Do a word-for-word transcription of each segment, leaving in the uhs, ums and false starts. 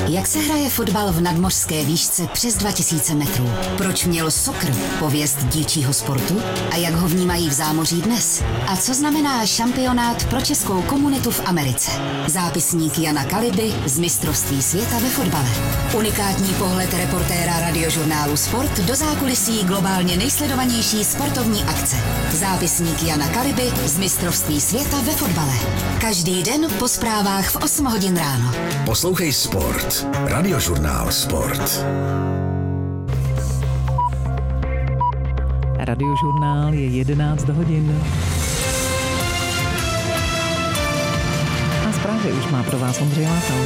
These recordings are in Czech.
Jak se hraje fotbal v nadmořské výšce přes dva tisíce metrů? Proč měl soccer pověst dívčího sportu? A jak ho vnímají v zámoří dnes? A co znamená šampionát pro českou komunitu v Americe? Zápisník Jana Kaliby z mistrovství světa ve fotbale. Unikátní pohled reportéra radiožurnálu Sport do zákulisí globálně nejsledovanější sportovní akce. Zápisník Jana Kaliby z mistrovství světa ve fotbale. Každý den po zprávách v osm hodin ráno. Poslouchej Sport. Radiožurnál Sport. Radiožurnál je jedenáct hodin. A zprávy už má pro vás Ondřej Látal.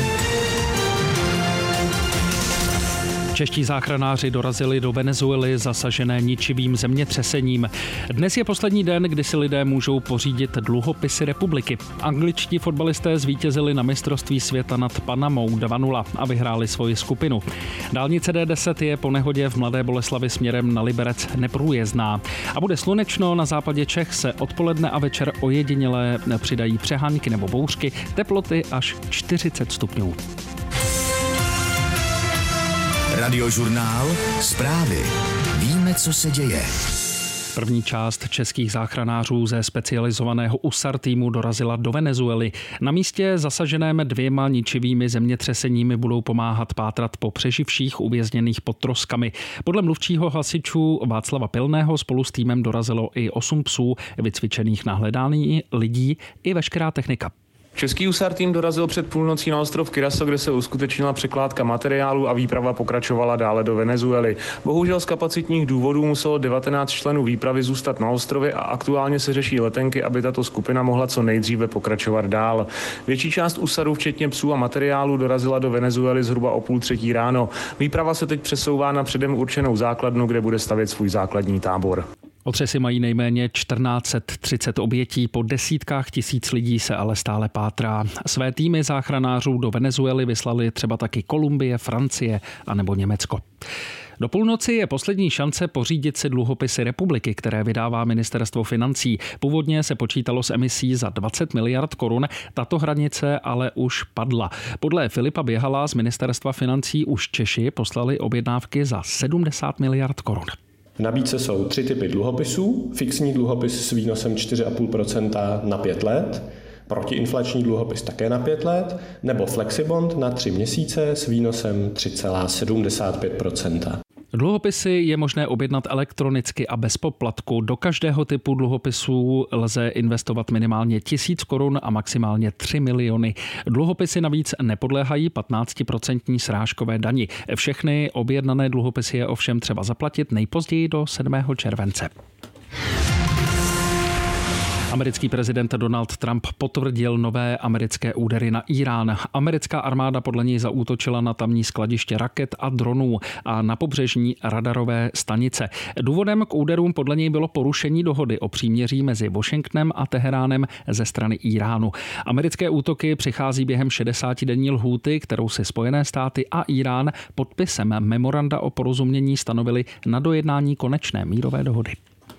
Čeští záchranáři dorazili do Venezuely zasažené ničivým zemětřesením. Dnes je poslední den, kdy si lidé můžou pořídit dluhopisy republiky. Angličtí fotbalisté zvítězili na mistrovství světa nad Panamou dva nula a vyhráli svoji skupinu. Dálnice D deset je po nehodě v Mladé Boleslavi směrem na Liberec neprůjezdná. A bude slunečno, na západě Čech se odpoledne a večer ojedinělé přidají přehánky nebo bouřky, teploty až čtyřicet stupňů. Radiožurnál Zprávy. Víme, co se děje. První část českých záchranářů ze specializovaného U S A R týmu dorazila do Venezuely. Na místě zasaženém dvěma ničivými zemětřeseními budou pomáhat pátrat po přeživších uvězněných pod troskami. Podle mluvčího hasičů Václava Pilného spolu s týmem dorazilo i osm psů vycvičených na hledání lidí i veškerá technika. Český U S A R tým dorazil před půlnocí na ostrov Curaçao, kde se uskutečnila překládka materiálu a výprava pokračovala dále do Venezuely. Bohužel z kapacitních důvodů muselo devatenáct členů výpravy zůstat na ostrově a aktuálně se řeší letenky, aby tato skupina mohla co nejdříve pokračovat dál. Větší část U S A R u, včetně psů a materiálu, dorazila do Venezuely zhruba o půl třetí ráno. Výprava se teď přesouvá na předem určenou základnu, kde bude stavět svůj základní tábor. Otřesy mají nejméně čtrnáct set třicet obětí, po desítkách tisíc lidí se ale stále pátrá. Své týmy záchranářů do Venezuely vyslali třeba taky Kolumbie, Francie a nebo Německo. Do půlnoci je poslední šance pořídit si dluhopisy republiky, které vydává ministerstvo financí. Původně se počítalo s emisí za dvacet miliard korun, tato hranice ale už padla. Podle Filipa Běhala z ministerstva financí už Češi poslali objednávky za sedmdesát miliard korun. V nabídce jsou tři typy dluhopisů. Fixní dluhopis s výnosem čtyři celá pět procenta na pět let, protiinflační dluhopis také na pět let, nebo flexibond na tři měsíce s výnosem tři celá sedmdesát pět procenta. Dluhopisy je možné objednat elektronicky a bez poplatku. Do každého typu dluhopisů lze investovat minimálně tisíc korun a maximálně tři miliony. Dluhopisy navíc nepodléhají patnáctiprocentní srážkové dani. Všechny objednané dluhopisy je ovšem třeba zaplatit nejpozději do sedmého července. Americký prezident Donald Trump potvrdil nové americké údery na Irán. Americká armáda podle něj zaútočila na tamní skladiště raket a dronů a na pobřežní radarové stanice. Důvodem k úderům podle něj bylo porušení dohody o příměří mezi Washingtonem a Teheránem ze strany Iránu. Americké útoky přichází během šedesátidenní lhůty, kterou si Spojené státy a Irán podpisem memoranda o porozumění stanovili na dojednání konečné mírové dohody.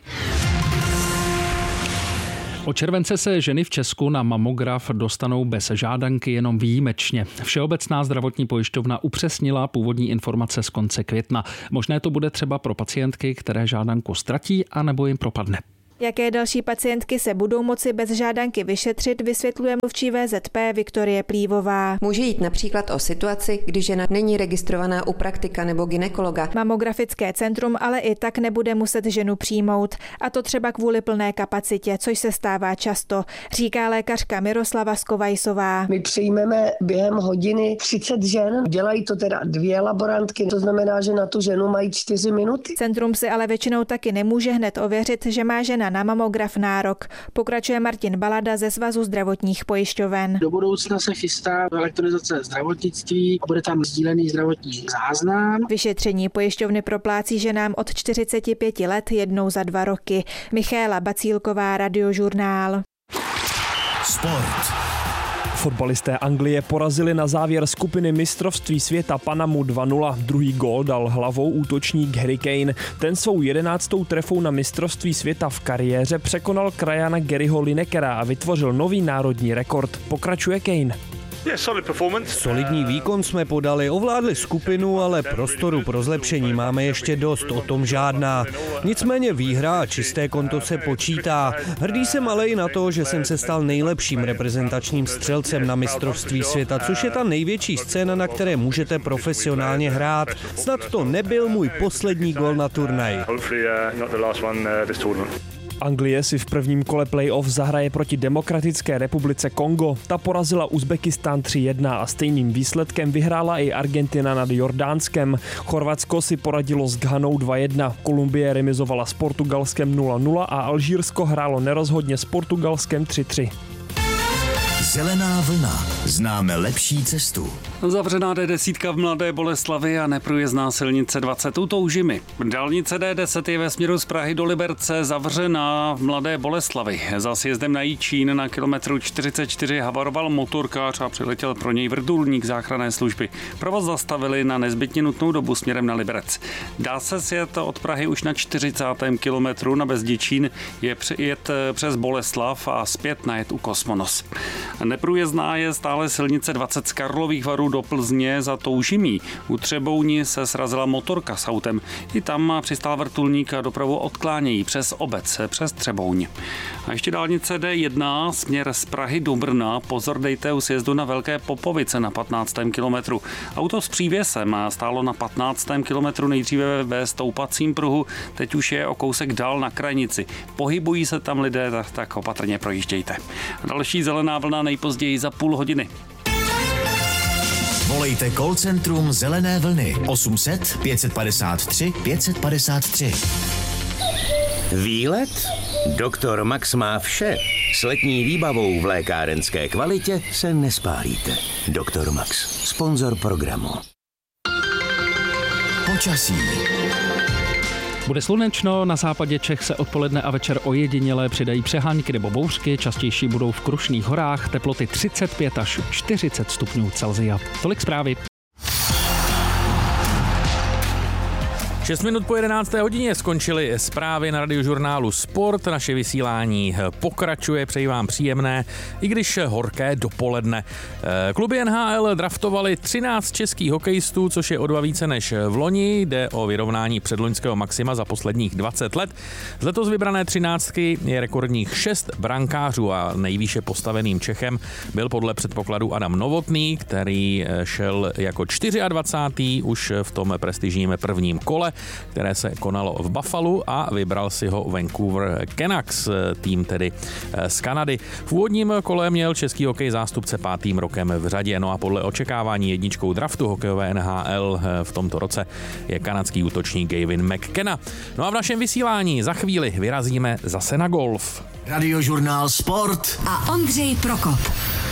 Od července se ženy v Česku na mamograf dostanou bez žádanky jenom výjimečně. Všeobecná zdravotní pojišťovna upřesnila původní informace z konce května. Možné to bude třeba pro pacientky, které žádanku ztratí a nebo jim propadne. Jaké další pacientky se budou moci bez žádanky vyšetřit, vysvětluje mluvčí V Z P Viktorie Plívová. Může jít například o situaci, kdy žena není registrovaná u praktika nebo gynekologa. Mamografické centrum ale i tak nebude muset ženu přijmout, a to třeba kvůli plné kapacitě, což se stává často, říká lékařka Miroslava Skovajsová. My přijmeme během hodiny třicet žen, dělají to teda dvě laborantky, to znamená, že na tu ženu mají čtyři minuty. Centrum si ale většinou taky nemůže hned ověřit, že má žena na mamograf nárok. Pokračuje Martin Balada ze Svazu zdravotních pojišťoven. Do budoucna se chystá elektronizace zdravotnictví, bude tam sdílený zdravotní záznam. Vyšetření pojišťovny proplácí ženám od čtyřiceti pěti let jednou za dva roky. Michaela Bacílková, Radiožurnál. Sport. Fotbalisté Anglie porazili na závěr skupiny mistrovství světa Panamu dva nula. Druhý gól dal hlavou útočník Harry Kane. Ten svou jedenáctou trefou na mistrovství světa v kariéře překonal krajana Garyho Linekera a vytvořil nový národní rekord. Pokračuje Kane. Solidní výkon jsme podali, ovládli skupinu, ale prostoru pro zlepšení máme ještě dost, o tom žádná. Nicméně výhra a čisté konto se počítá. Hrdý jsem ale i na to, že jsem se stal nejlepším reprezentačním střelcem na mistrovství světa, což je ta největší scéna, na které můžete profesionálně hrát. Snad to nebyl můj poslední gól na turnaji. Anglie si v prvním kole playoff zahraje proti Demokratické republice Kongo. Ta porazila Uzbekistán tři jedna a stejným výsledkem vyhrála i Argentina nad Jordánskem. Chorvatsko si poradilo s Ghanou dva jedna. Kolumbie remizovala s Portugalskem nula nula a Alžírsko hrálo nerozhodně s Portugalskem tři tři. Zelená vlna. Známe lepší cestu. Zavřená D deset v Mladé Boleslavi a neprůjezdná silnice dvacet u Toužimy. Dálnice D deset je ve směru z Prahy do Liberce zavřená v Mladé Boleslavi. Za sjezdem na Jičín na kilometru čtyřicet čtyři havaroval motorkář a přiletěl pro něj vrtulník záchranné služby. Provoz zastavili na nezbytně nutnou dobu směrem na Liberec. Dá se sjet od Prahy už na čtyřicátém kilometru, na Bezděčín je jet přes Boleslav a zpět najet u Kosmonos. Neprůjezdná je stále silnice dvacet z Karlových Varů do Plzně za Toužimí. U Třebouni se srazila motorka s autem. I tam přistál vrtulník a dopravu odklánějí přes obec, přes Třebouň. A ještě dálnice D jedna, směr z Prahy do Brna. Pozor, dejte u sjezdu na Velké Popovice na patnáctém kilometru. Auto s přívěsem stálo na patnáctém kilometru nejdříve ve stoupacím pruhu, teď už je o kousek dál na krajnici. Pohybují se tam lidé, tak, tak opatrně projíždějte. Další zelená vlna nejpozději za půl hodiny. Volejte call centrum Zelené vlny osm set pět padesát tři pět padesát tři. Výlet? Doktor Max má vše. S letní výbavou v lékárenské kvalitě se nespálíte. Doktor Max, sponzor programu. Počasí. Bude slunečno, na západě Čech se odpoledne a večer ojediněle přidají přehánky nebo bouřky, častější budou v Krušných horách, teploty třicet pět až čtyřicet stupňů Celsia. Tolik zprávy. šest minut po jedenácté hodině skončily zprávy na Radiožurnálu Sport. Naše vysílání pokračuje, přeji vám příjemné, i když horké dopoledne. Kluby N H L draftovali třináct českých hokejistů, což je o dva více než v loni. Jde o vyrovnání předloňského maxima za posledních dvacet let. Z letos vybrané třináctky je rekordních šest brankářů a nejvýše postaveným Čechem byl podle předpokladu Adam Novotný, který šel jako dvacátý čtvrtý už v tom prestižním prvním kole, které se konalo v Buffalu, a vybral si ho Vancouver Canucks, tým tedy z Kanady. V úvodním kole měl český hokej zástupce pátým rokem v řadě, no a podle očekávání jedničkou draftu hokejové N H L v tomto roce je kanadský útočník Gavin McKenna. No a v našem vysílání za chvíli vyrazíme zase na golf. Radiožurnál Sport a Ondřej Prokop.